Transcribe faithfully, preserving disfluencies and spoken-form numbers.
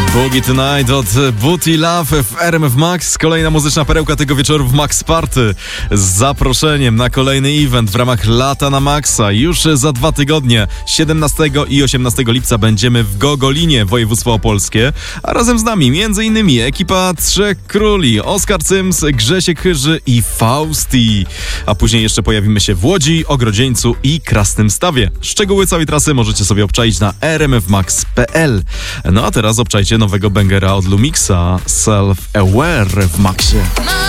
Boogie Tonight od Booty Love w R M F Max. Kolejna muzyczna perełka tego wieczoru w Max Party z zaproszeniem na kolejny event w ramach Lata na Maxa. Już za dwa tygodnie, siedemnastego i osiemnastego lipca będziemy w Gogolinie, województwo opolskie, a razem z nami między innymi ekipa Trzech Króli, Oskar Cyms, Grzesiek Chyży i Fausti. A później jeszcze pojawimy się w Łodzi, Ogrodzieńcu i Krasnymstawie. Szczegóły całej trasy możecie sobie obczaić na r m f max kropka p l. No a teraz obczajcie nowego bangera od Lumixa, Self Aware w Maxie.